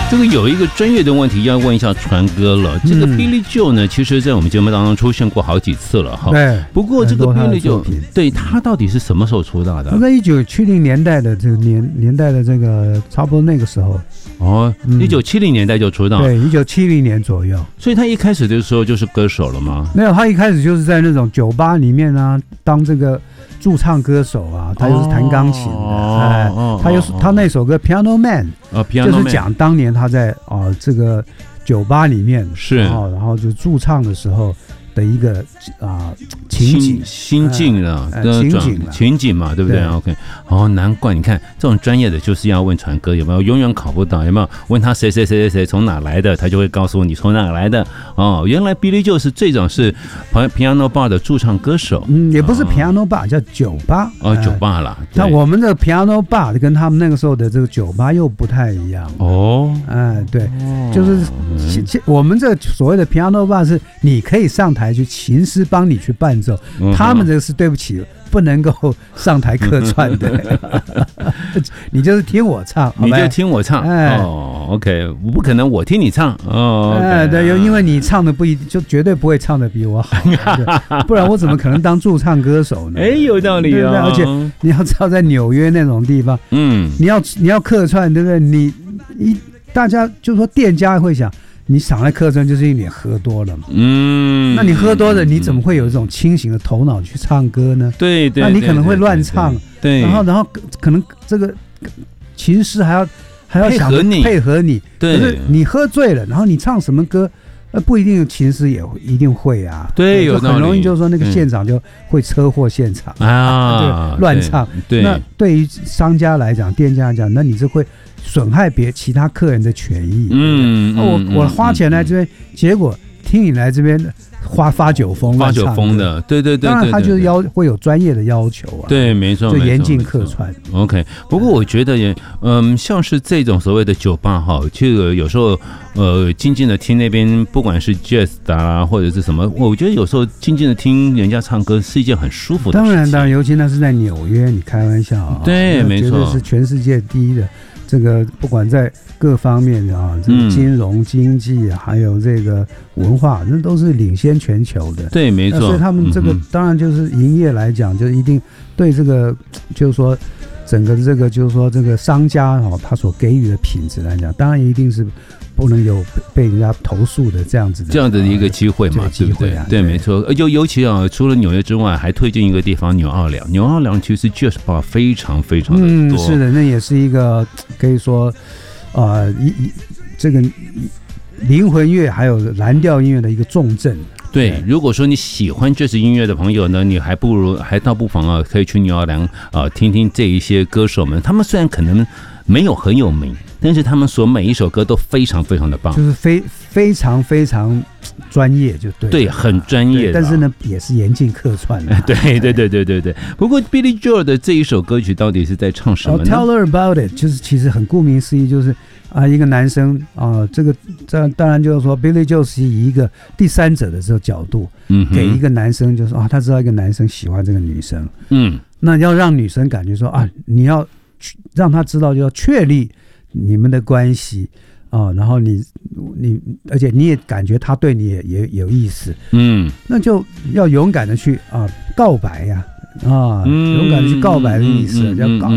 这个有一个专业的问题要问一下传哥了。这个 Billy Joel 呢，其实在我们节目当中出现过好几次了哈。 对。 不过这个 Billy Joel， 对他到底是什么时候出道的？ 他在1970年代的这个年代的这个差不多那个时候。 哦，1970年代就出道。 对，1970年左右。 所以他一开始的时候就是歌手了吗？ 没有，他一开始就是在那种酒吧里面啊，当这个驻唱歌手啊，他又是弹钢琴的，他那首歌 Piano Man， 就是讲当年他在这个酒吧里面是， 然后就驻唱的时候的一个情景心境的情景嘛，对不对 ？OK， 难怪你看这种专业的就是要问传哥有没有，永远考不到有没有？问他谁从哪来的，他就会告诉你从哪来的。原来 Billy Joel 是这种是 Piano Bar 的驻唱歌手， 也不是 Piano Bar， 叫酒吧。 酒吧啦。 那我们的 Piano Bar 跟他们那个时候的这个酒吧又不太一样。对，就是我们这所谓的 Piano Bar 是你可以上台去，琴师帮你去伴奏，他们这个是对不起，不能够上台客串的。你就是听我唱， 你就听我唱。OK， 不可能我听你唱。 对，因为你唱的就绝对不会唱的比我好，不然我怎么可能当驻唱歌手呢？ 有道理哦。 而且你要知道，在纽约那种地方，你要客串，对不对？大家就说店家会想，你上来客串就是因为你喝多了嘛。那你喝多了，你怎么会有这种清醒的头脑去唱歌呢？ 对， 那你可能会乱唱。对，然后可能这个琴师还要想配合你。对，可是你喝醉了，然后你唱什么歌，不一定琴师也一定会啊。 对，有很容易就是说那个现场就会车祸现场对，乱唱。 对， 那对于商家来讲，店家来讲，那你这会损害其他客人的权益。我花钱来这边，结果听你来这边发酒疯的，对， 当然他就是会有专业的要求啊。 对，没错， 就严禁客串。 OK， 不过我觉得像是这种所谓的酒吧哈，其实有时候静静的听那边，不管是 jazz 啊或者是什么，我觉得有时候静静的听人家唱歌是一件很舒服的事情。 当然，尤其那是在纽约，你开玩笑啊？ 对，没错， 绝对是全世界第一的。这个不管在各方面这个金融经济还有这个文化，那都是领先全球的。 对，没错。 所以他们这个当然就是营业来讲，就一定对这个就是说整个这个就是说这个商家他所给予的品质来讲，当然一定是不能有被人家投诉的这样的一个机会嘛，对不对？对，没错。尤其除了纽约之外，还推荐一个地方纽奥良。纽奥良其实 jazz bar 非常非常的多。 是的，那也是一个可以说这个灵魂乐还有蓝调音乐的一个重镇。 对，如果说你喜欢爵士音乐的朋友呢，你还倒不妨可以去纽奥良听听这一些歌手们。他们虽然可能没有很有名，但是他们每一首歌都非常非常的棒， 就是非常非常专业，就对。 对，很专业的。 但是呢，也是严禁客串的。 对。不过 Billy Joel 的这一首歌曲到底是在唱什么呢 ？Tell her about it， 就是其实很顾名思义，就是一个男生这当然就是说 Billy Joel 是以一个第三者的这个角度，给一个男生就是他知道一个男生喜欢这个女生，那要让女生感觉说你要让他知道，就要确立你们的关系然后你而且你也感觉他对你也有意思，那就要勇敢的去告白呀。勇敢的去告白的意思，